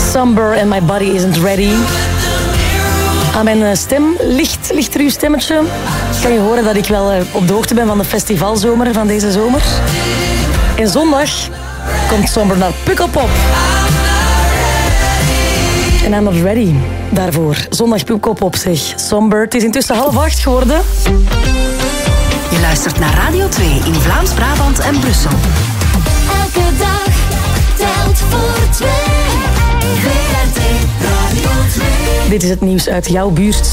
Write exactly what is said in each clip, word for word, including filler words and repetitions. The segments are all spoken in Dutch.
Somber and my body isn't ready. Aan mijn stem, licht, lichter uw stemmetje, kan je horen dat ik wel op de hoogte ben van de festivalzomer van deze zomer. En zondag komt Somber naar Pukkelpop. En I'm not ready daarvoor. Zondag Pukkelpop, zeg. Somber, het is intussen half acht geworden. Je luistert naar Radio twee in Vlaams-Brabant en Brussel. Elke dag telt voor twee. V R T Radio twee. Dit is het nieuws uit jouw buurt.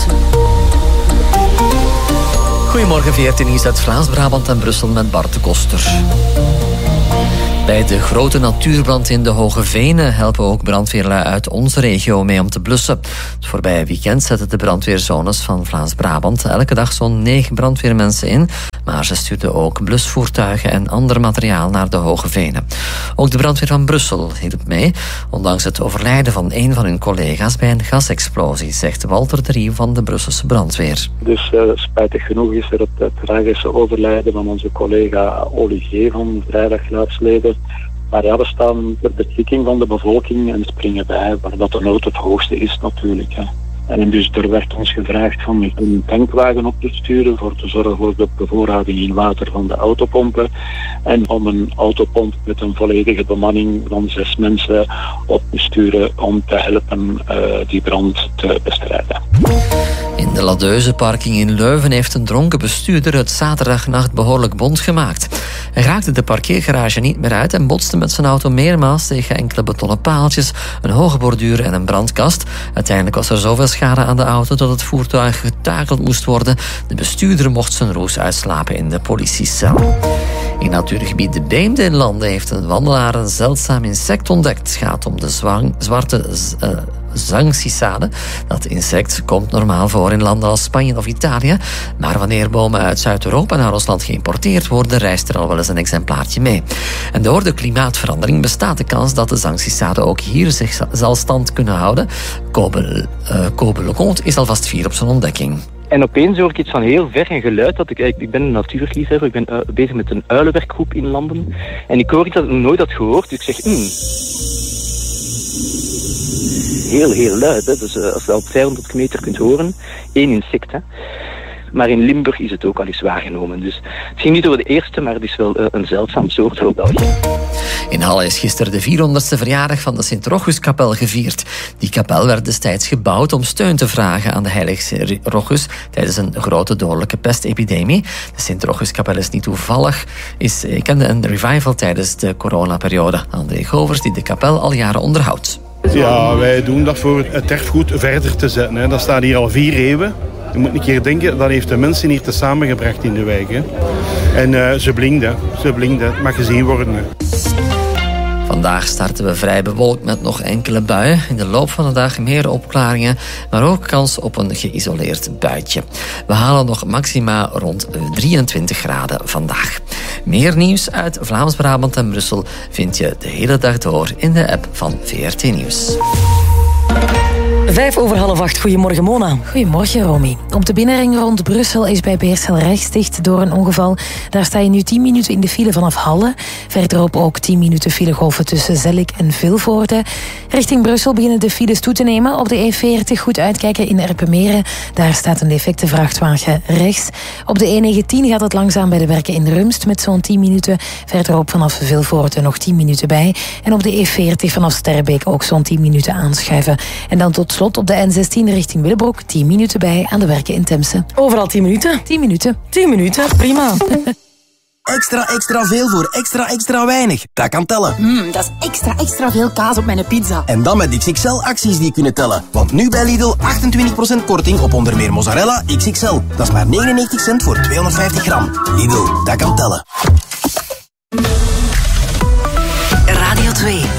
Goedemorgen, V R T Nieuws uit Vlaams-Brabant en Brussel met Bart de Koster. Bij de grote natuurbrand in de Hoge Venen helpen ook brandweerlui uit onze regio mee om te blussen. Het voorbije weekend zetten de brandweerzones van Vlaams-Brabant elke dag zo'n negen brandweermensen in, maar ze stuurden ook blusvoertuigen en ander materiaal naar de Hoge Venen. Ook de brandweer van Brussel hielp mee, ondanks het overlijden van een van hun collega's bij een gasexplosie, zegt Walter de Rieuw van de Brusselse brandweer. Dus uh, spijtig genoeg is er het, het tragische overlijden van onze collega Olivier van vrijdag laatsleden. Maar ja, we staan ter beschikking van de bevolking en springen bij waar dat de nood het hoogste is natuurlijk. Hè. En dus er werd ons gevraagd om een tankwagen op te sturen voor te zorgen voor de bevoorrading in water van de autopompen. En om een autopomp met een volledige bemanning van zes mensen op te sturen om te helpen uh, die brand te bestrijden. In de Ladeuze-parking in Leuven heeft een dronken bestuurder het zaterdagnacht behoorlijk bond gemaakt. Hij raakte de parkeergarage niet meer uit en botste met zijn auto meermaals tegen enkele betonnen paaltjes, een hoge borduur en een brandkast. Uiteindelijk was er zoveel schade aan de auto dat het voertuig getakeld moest worden. De bestuurder mocht zijn roes uitslapen in de politiecel. In natuurgebied De Beemde in Landen heeft een wandelaar een zeldzaam insect ontdekt. Het gaat om de zwang, zwarte uh, zangcicade. Dat insect komt normaal voor in landen als Spanje of Italië. Maar wanneer bomen uit Zuid-Europa naar ons land geïmporteerd worden, reist er al wel eens een exemplaartje mee. En door de klimaatverandering bestaat de kans dat de zangcicade ook hier zich zal stand kunnen houden. Kobe, uh, Kobe Leconte is alvast fier op zijn ontdekking. En opeens hoor ik iets van heel ver, een geluid. Dat ik, ik ben een natuurliefhebber, ik ben uh, bezig met een uilenwerkgroep in Landen. En ik hoor iets dat ik nog nooit had gehoord. Dus ik zeg, mm. heel, heel luid. Hè? Dus uh, als je dat op vijfhonderd meter kunt horen, één insect. Hè? Maar in Limburg is het ook al eens waargenomen. Dus het ging niet over de eerste, maar het is wel uh, een zeldzaam soort voor België. In Halle is gisteren de vierhonderdste verjaardag van de Sint-Rochuskapel gevierd. Die kapel werd destijds gebouwd om steun te vragen aan de heilige Rochus tijdens een grote dodelijke pestepidemie. De Sint-Rochuskapel is niet toevallig, is kende een revival tijdens de coronaperiode. André Govers die de kapel al jaren onderhoudt. Ja, wij doen dat voor het erfgoed verder te zetten. Hè. Dat staat hier al vier eeuwen. Je moet een keer denken, dat heeft de mensen hier te samengebracht in de wijk. Hè. En uh, ze blinkt, hè. Ze blinkt, hè. Het mag gezien worden. Hè. Vandaag starten we vrij bewolkt met nog enkele buien. In de loop van de dag meer opklaringen, maar ook kans op een geïsoleerd buitje. We halen nog maxima rond drieëntwintig graden vandaag. Meer nieuws uit Vlaams-Brabant en Brussel vind je de hele dag door in de app van V R T Nieuws. Vijf over half acht. Goedemorgen, Mona. Goedemorgen, Romy. Op de binnenring rond Brussel is bij Beersel rechts dicht door een ongeval. Daar sta je nu tien minuten in de file vanaf Halle. Verderop ook tien minuten filegolven tussen Zellik en Vilvoorde. Richting Brussel beginnen de files toe te nemen. Op de E veertig goed uitkijken in Erpenmeren. Daar staat een defecte vrachtwagen rechts. Op de E negentien gaat het langzaam bij de werken in Rumst met zo'n tien minuten. Verderop vanaf Vilvoorde nog tien minuten bij. En op de E veertig vanaf Sterrebeek ook zo'n tien minuten aanschuiven. En dan tot slot op de N zestien richting Willebroek tien minuten bij aan de werken in Temse. Overal tien minuten? tien minuten. tien minuten, prima. Extra, extra veel voor extra, extra weinig. Dat kan tellen. Mmm, dat is extra, extra veel kaas op mijn pizza. En dan met X X L-acties die kunnen tellen. Want nu bij Lidl achtentwintig procent korting op onder meer mozzarella X X L. Dat is maar negenennegentig cent voor tweehonderdvijftig gram. Lidl, dat kan tellen. Radio twee.